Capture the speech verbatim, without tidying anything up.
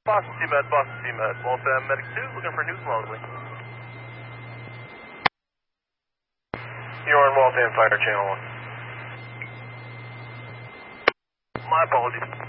Boston T-Med, Boston T-Med, Waltham Medic two, looking for Newton Wellesley. You're on Waltham Fire Channel one. My apologies.